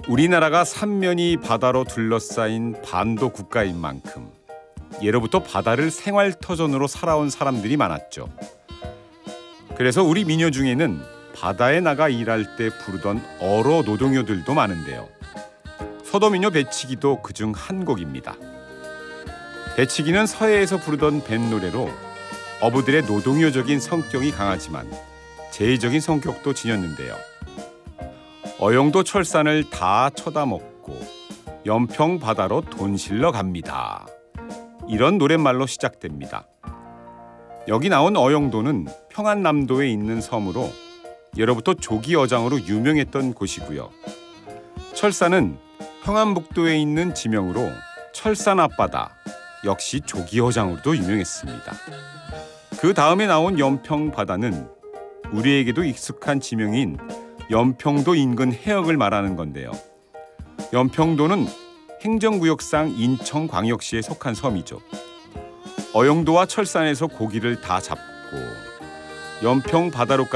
우리나라가 삼면이 바다로 둘러싸인 반도 국가인 만큼 예로부터 바다를 생활터전으로 살아온 사람들이 많았죠. 그래서 우리 민요 중에는 바다에 나가 일할 때 부르던 어로 노동요들도 많은데요. 서도민요 배치기도 그중 한 곡입니다. 배치기는 서해에서 부르던 뱃노래로 어부들의 노동요적인 성격이 강하지만 제의적인 성격도 지녔는데요. 어용도 철산을 다 쳐다먹고 연평 바다로 돈 실러 갑니다. 이런 노랫말로 시작됩니다. 여기 나온 어용도는 평안남도에 있는 섬으로 예로부터 조기어장으로 유명했던 곳이고요. 철산은 평안북도에 있는 지명으로 철산 앞바다, 역시 조기어장으로도 유명했습니다. 그 다음에 나온 연평 바다는 우리에게도 익숙한 지명인 연평도 인근 해역을 말하는 건데요. 연평도는 행정구역상 인천광역시에 속한 섬이죠. 어용도와 철산에서 고기를 다 잡고 연평 바다로까지